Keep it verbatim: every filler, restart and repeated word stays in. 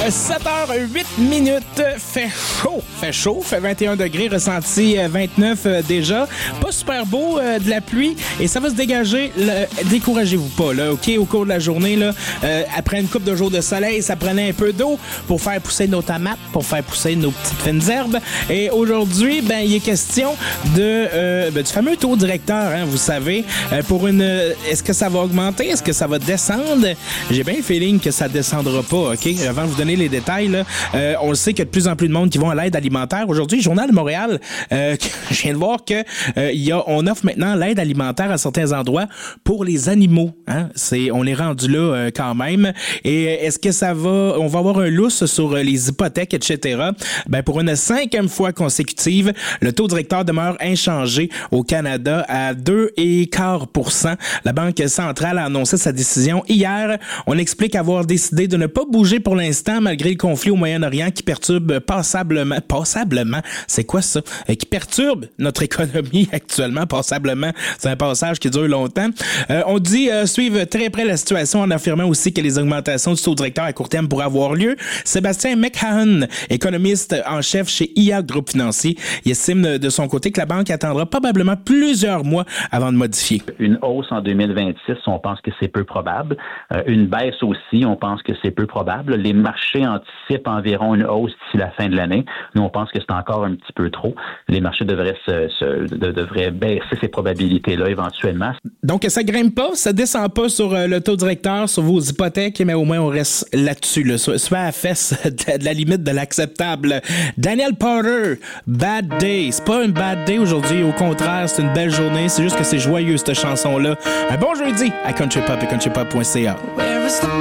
sept heures huit minutes, fait chaud, fait chaud, fait vingt et un degrés, ressenti vingt-neuf euh, déjà. Pas super beau, euh, de la pluie, et ça va se dégager. Là, découragez-vous pas, là, OK? Au cours de la journée, là, euh, après une couple de jours de soleil, ça prenait un peu d'eau pour faire pousser nos tomates, pour faire pousser nos petites fines herbes. Et aujourd'hui, ben, il est question de, euh, ben, du fameux taux directeur, hein, vous savez. Euh, pour une, est-ce que ça va augmenter? Est-ce que ça va descendre? J'ai bien le feeling que ça descendra pas, OK? Avant de vous donner les détails, là, euh, on le sait qu'il y a de plus en plus de monde qui vont à l'aide alimentaire. Aujourd'hui, Journal de Montréal, euh, je viens de voir que euh, y a, on offre maintenant l'aide alimentaire à certains endroits pour les animaux. Hein? C'est, on est rendu là euh, quand même. Et est-ce que ça va, on va avoir un lousse sur les hypothèques, et cetera. Ben, pour une cinquième fois consécutive, le taux directeur demeure inchangé au Canada à deux virgule quinze pour cent. La Banque centrale a annoncé sa décision hier. On explique avoir décidé de ne pas bouger pour l'instant malgré le conflit au Moyen-Orient qui perturbe passablement, passablement, c'est quoi ça? Euh, qui perturbe notre économie actuellement, passablement. C'est un passage qui dure longtemps. Euh, on dit euh, suivre très près la situation en affirmant aussi que les augmentations du taux directeur à court terme pourraient avoir lieu. Sébastien McHahon, économiste en chef chez I A Groupe Financier, il estime de son côté que la banque attendra probablement plusieurs mois avant de modifier. Une hausse en deux mille vingt-six, on pense que c'est peu probable. Euh, une baisse aussi, on pense que c'est peu probable. Les marchés anticipent environ une hausse d'ici la fin de l'année. Nous, on pense que c'est encore un petit peu trop. Les marchés devraient, se, se, de, devraient baisser ces probabilités-là éventuellement. Donc, ça grimpe pas, ça descend pas sur euh, le taux directeur, sur vos hypothèques, mais au moins on reste là-dessus, là, soit, soit à la fesse de, de la limite de l'acceptable. Daniel Porter, Bad Day. C'est pas une bad day aujourd'hui, au contraire, c'est une belle journée. C'est juste que c'est joyeux, cette chanson-là. Un bon jeudi à Country Pop et country pop point c a.